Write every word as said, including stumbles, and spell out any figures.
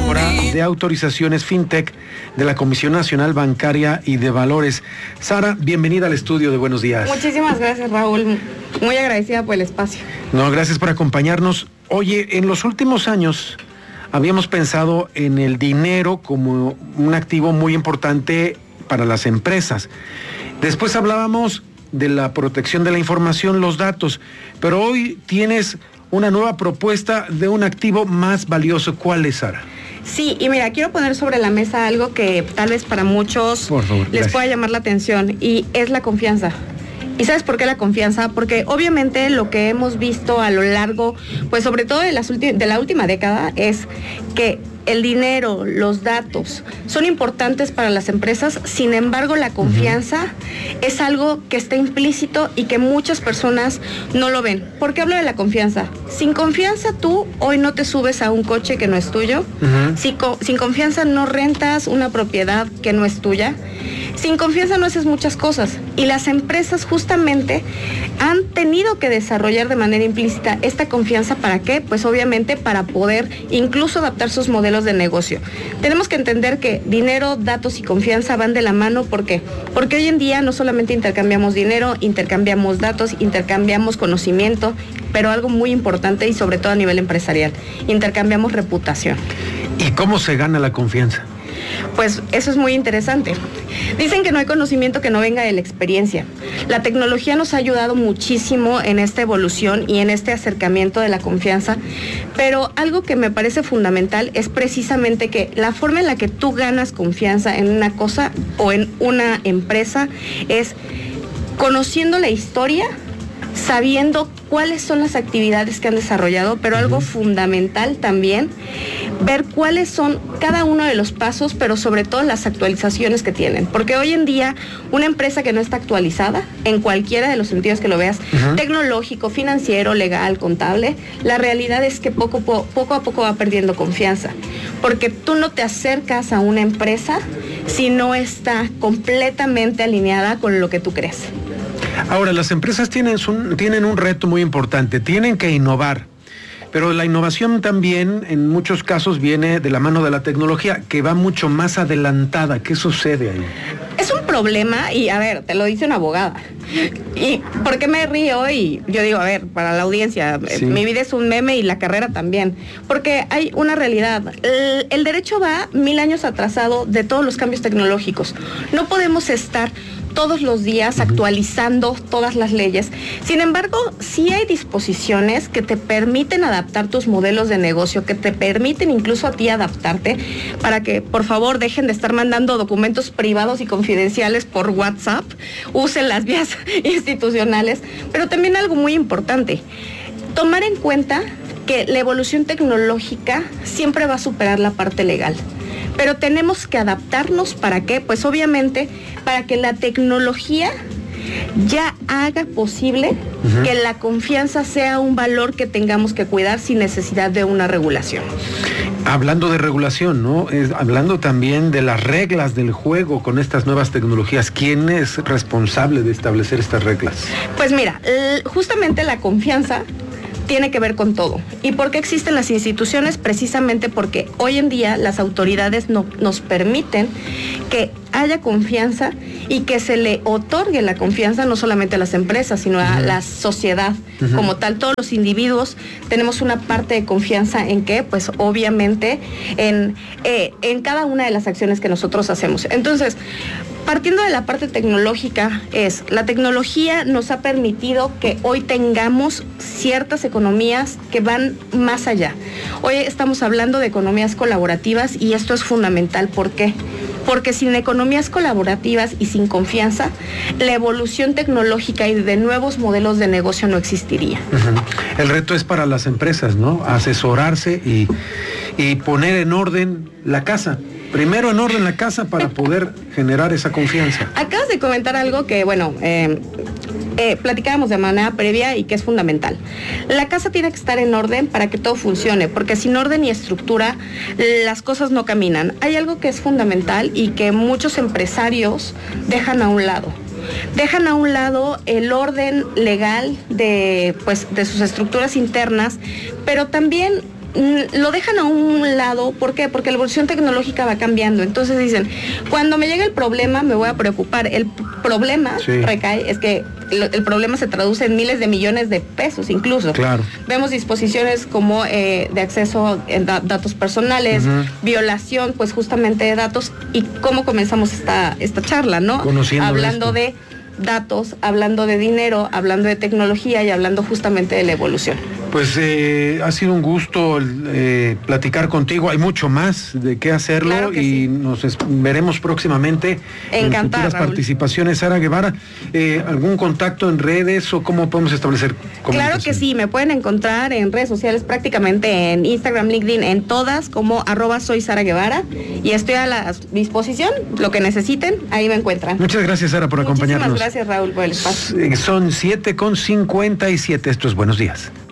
directora de autorizaciones FinTech de la Comisión Nacional Bancaria y de Valores. Sara, bienvenida al estudio de Buenos Días. Muchísimas gracias, Raúl. Muy agradecida por el espacio. No, gracias por acompañarnos. Oye, en los últimos años habíamos pensado en el dinero como un activo muy importante para las empresas. Después hablábamos de la protección de la información, los datos, pero hoy tienes una nueva propuesta de un activo más valioso. ¿Cuál es, Sara? Sí, y mira, quiero poner sobre la mesa algo que tal vez para muchos Por favor, les gracias. pueda llamar la atención, y es la confianza. ¿Y sabes por qué la confianza? Porque obviamente lo que hemos visto a lo largo, pues sobre todo de, las ulti- de la última década, es que el dinero, los datos, son importantes para las empresas. Sin embargo, la confianza uh-huh. es algo que está implícito y que muchas personas no lo ven. ¿Por qué hablo de la confianza? Sin confianza tú hoy no te subes a un coche que no es tuyo. Uh-huh. Si co- sin confianza no rentas una propiedad que no es tuya. Sin confianza no haces muchas cosas, y las empresas justamente han tenido que desarrollar de manera implícita esta confianza. ¿Para qué? Pues obviamente para poder incluso adaptar sus modelos de negocio. Tenemos que entender que dinero, datos y confianza van de la mano. ¿Por qué? Porque hoy en día no solamente intercambiamos dinero, intercambiamos datos, intercambiamos conocimiento, pero algo muy importante y sobre todo a nivel empresarial, intercambiamos reputación. ¿Y cómo se gana la confianza? Pues eso es muy interesante. Dicen que no hay conocimiento que no venga de la experiencia. La tecnología nos ha ayudado muchísimo en esta evolución y en este acercamiento de la confianza, pero algo que me parece fundamental es precisamente que la forma en la que tú ganas confianza en una cosa o en una empresa es conociendo la historia, sabiendo cuáles son las actividades que han desarrollado, pero algo uh-huh. fundamental también, ver cuáles son cada uno de los pasos, pero sobre todo las actualizaciones que tienen. Porque hoy en día, una empresa que no está actualizada, en cualquiera de los sentidos que lo veas, uh-huh. tecnológico, financiero, legal, contable, la realidad es que poco, po- poco a poco va perdiendo confianza. Porque tú no te acercas a una empresa si no está completamente alineada con lo que tú crees. Ahora, las empresas tienen un, tienen un reto muy importante, tienen que innovar, pero la innovación también en muchos casos viene de la mano de la tecnología, que va mucho más adelantada. ¿Qué sucede ahí? Es un problema, y a ver, te lo dice una abogada. ¿Y por qué me río? Y yo digo, a ver, para la audiencia, sí. mi vida es un meme y la carrera también, porque hay una realidad. El, el derecho va mil años atrasado de todos los cambios tecnológicos. No podemos estar todos los días uh-huh. actualizando todas las leyes. Sin embargo, sí hay disposiciones que te permiten adaptar tus modelos de negocio, que te permiten incluso a ti adaptarte, para que por favor dejen de estar mandando documentos privados y confidenciales por WhatsApp, usen las vías institucionales, pero también algo muy importante, tomar en cuenta que la evolución tecnológica siempre va a superar la parte legal. Pero tenemos que adaptarnos. ¿Para qué? Pues obviamente para que la tecnología ya haga posible uh-huh. que la confianza sea un valor que tengamos que cuidar sin necesidad de una regulación. Hablando de regulación, ¿no? Es, hablando también de las reglas del juego con estas nuevas tecnologías, ¿quién es responsable de establecer estas reglas? Pues mira, justamente la confianza tiene que ver con todo. ¿Y por qué existen las instituciones? Precisamente porque hoy en día las autoridades no, nos permiten que haya confianza y que se le otorgue la confianza no solamente a las empresas, sino a uh-huh. la sociedad uh-huh. como tal. Todos los individuos tenemos una parte de confianza en que, pues obviamente, en, eh, en cada una de las acciones que nosotros hacemos. Entonces, partiendo de la parte tecnológica, es la tecnología nos ha permitido que hoy tengamos ciertas economías que van más allá. Hoy estamos hablando de economías colaborativas y esto es fundamental. ¿Por qué? Porque sin economías colaborativas y sin confianza, la evolución tecnológica y de nuevos modelos de negocio no existiría. Uh-huh. El reto es para las empresas, ¿no? Asesorarse y, y poner en orden la casa. Primero en orden la casa para poder generar esa confianza. Acabas de comentar algo que, bueno, eh, eh, platicábamos de manera previa y que es fundamental. La casa tiene que estar en orden para que todo funcione, porque sin orden y estructura las cosas no caminan. Hay algo que es fundamental y que muchos empresarios dejan a un lado. Dejan a un lado el orden legal de, pues, de sus estructuras internas, pero también lo dejan a un lado. ¿Por qué? Porque la evolución tecnológica va cambiando. Entonces dicen, cuando me llegue el problema me voy a preocupar. El problema sí. recae, es que el, el problema se traduce en miles de millones de pesos incluso. Claro. Vemos disposiciones como eh, de acceso a da, datos personales, uh-huh. violación pues justamente de datos, y cómo comenzamos esta, esta charla, ¿no? Conociendo hablando esto. de datos, hablando de dinero, hablando de tecnología y hablando justamente de la evolución. Pues eh, ha sido un gusto eh, platicar contigo. Hay mucho más de qué hacerlo, claro y sí. nos es, veremos próximamente Encantada, en futuras Raúl. participaciones. Sara Guevara, eh, ¿algún contacto en redes o cómo podemos establecer comunicación? Claro que sí, me pueden encontrar en redes sociales, prácticamente en Instagram, LinkedIn, en todas, como arroba soy Sara Guevara, y estoy a la disposición, lo que necesiten, ahí me encuentran. Muchas gracias, Sara, por Muchísimas acompañarnos. Gracias, Raúl, por el espacio. Son siete con cincuenta y siete, esto es Buenos Días.